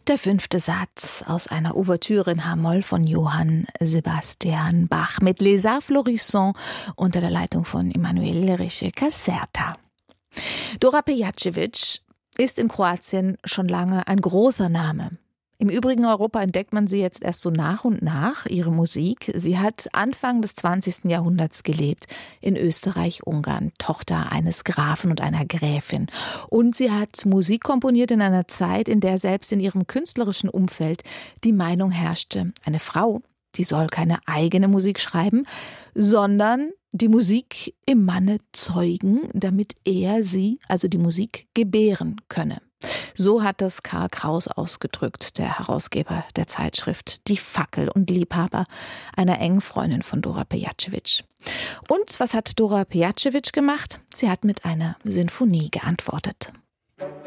Der 5. Satz aus einer Ouvertüre in H-Moll von Johann Sebastian Bach mit Les Arts Florissants unter der Leitung von Emanuele Riche-Caserta. Dora Pejacevic ist in Kroatien schon lange ein großer Name. Im übrigen Europa entdeckt man sie jetzt erst so nach und nach, ihre Musik. Sie hat Anfang des 20. Jahrhunderts gelebt, in Österreich-Ungarn, Tochter eines Grafen und einer Gräfin. Und sie hat Musik komponiert in einer Zeit, in der selbst in ihrem künstlerischen Umfeld die Meinung herrschte, eine Frau, die soll keine eigene Musik schreiben, sondern die Musik im Manne zeugen, damit er sie, also die Musik, gebären könne. So hat das Karl Kraus ausgedrückt, der Herausgeber der Zeitschrift Die Fackel und Liebhaber einer engen Freundin von Dora Pejacevic. Und was hat Dora Pejacevic gemacht? Sie hat mit einer Sinfonie geantwortet.